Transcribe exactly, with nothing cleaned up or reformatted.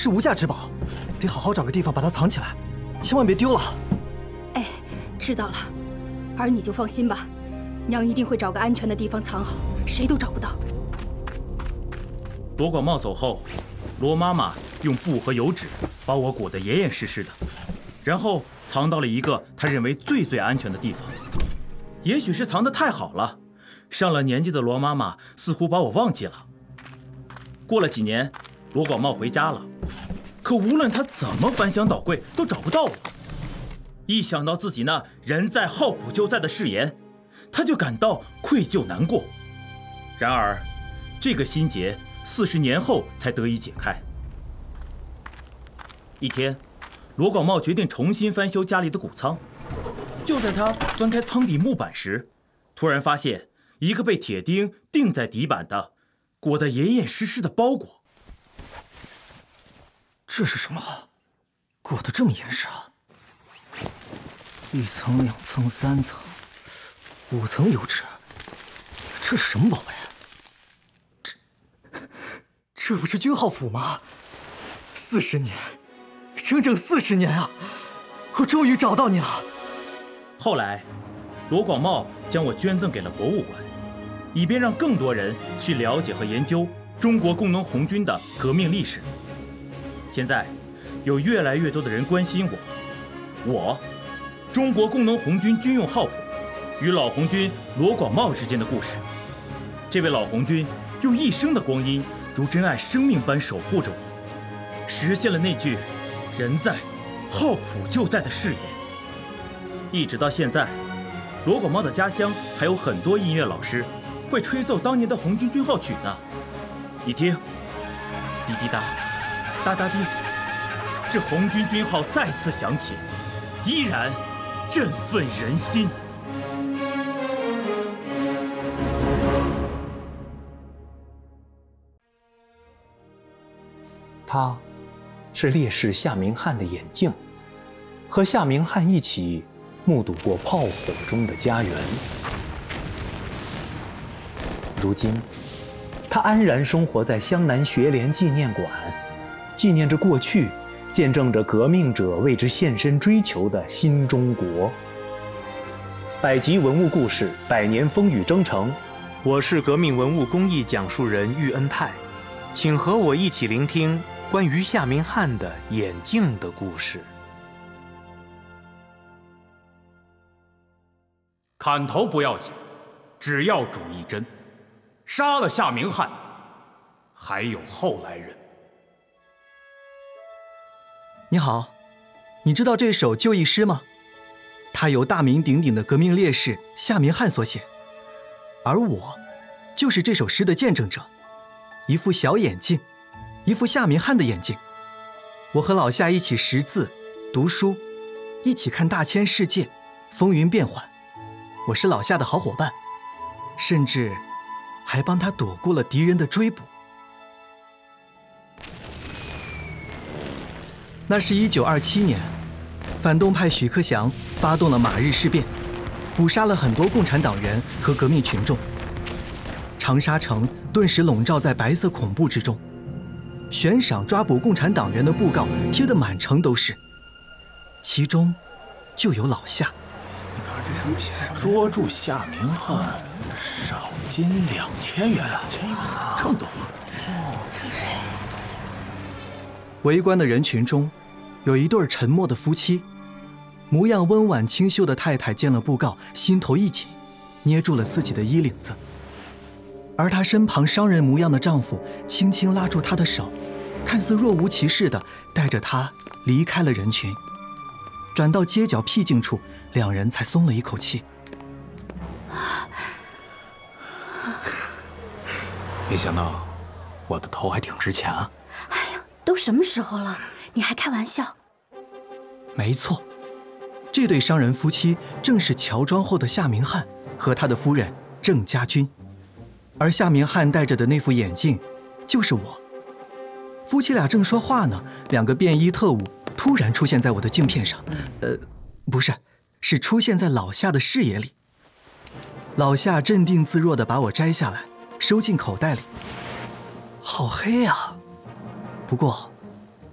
是无价之宝，得好好找个地方把它藏起来，千万别丢了。 哎，知道了，儿你就放心吧，娘一定会找个安全的地方藏好，谁都找不到。 罗广茂走后，罗妈妈用布和油纸把我裹得严严实实的，然后藏到了一个她认为最最安全的地方。也许是藏得太好了，上了年纪的罗妈妈似乎把我忘记了。过了几年，罗广茂回家了，可无论他怎么翻箱倒柜，都找不到我。一想到自己那人在好普就在的誓言，他就感到愧疚难过。然而，这个心结四十年后才得以解开。一天，罗广茂决定重新翻修家里的谷仓。就在他翻开仓底木板时，突然发现一个被铁钉钉在底板的、裹得严严实实的包裹。 这是什么？裹得这么严实啊！一层、两层、三层、五层油纸，这是什么宝贝？这这不是军号谱吗？四十年，整整四十年啊！我终于找到你了。 后来，罗广茂将我捐赠给了博物馆，以便让更多人去了解和研究中国工农红军的革命历史。现在，有越来越多的人关心我，我，中国工农红军军用号谱与老红军罗广茂之间的故事。这位老红军用一生的光阴，如珍爱生命般守护着我，实现了那句“人在，号谱就在”的誓言。一直到现在，罗广茂的家乡还有很多音乐老师会吹奏当年的红军军号曲呢。你听，滴滴答，哒哒滴，这红军军号再次响起，依然振奋人心。 他是烈士夏明翰的眼镜，和夏明翰一起目睹过炮火中的家园。如今，他安然生活在湘南学联纪念馆，纪念着过去，见证着革命者为之献身追求的新中国。百集文物故事，百年风雨征程。我是革命文物工艺讲述人喻恩泰，请和我一起聆听关于夏明翰的眼镜的故事。 砍头不要紧，只要主一针。杀了夏明翰，还有后来人。 你好，你知道这首就义诗吗？它由大名鼎鼎的革命烈士夏明翰所写，而我就是这首诗的见证者。一副小眼镜，一副夏明翰的眼镜。我和老夏一起识字、读书，一起看大千世界，风云变幻。我是老夏的好伙伴，甚至还帮他躲过了敌人的追捕。那是一九二七年，反动派许克祥发动了马日事变，捕杀了很多共产党员和革命群众。长沙城顿时笼罩在白色恐怖之中，悬赏抓捕共产党员的布告贴得满城都是，其中就有老夏。 捉住夏明翰，赏金两千元啊！这么多！ 围观的人群中，有一对沉默的夫妻，模样温婉清秀的太太见了布告，心头一紧，捏住了自己的衣领子。而她身旁商人模样的丈夫轻轻拉住她的手，看似若无其事地带着她离开了人群。转到街角僻静处，两人才松了一口气。 没想到我的头还挺值钱啊！ 哎呀，都什么时候了，你还开玩笑？ 没错，这对商人夫妻正是乔装后的夏明翰和他的夫人郑家军，而夏明翰戴着的那副眼镜就是我。夫妻俩正说话呢，两个便衣特务突然出现在我的镜片上，呃，不是，是出现在老夏的视野里。老夏镇定自若地把我摘下来，收进口袋里。好黑啊！不过，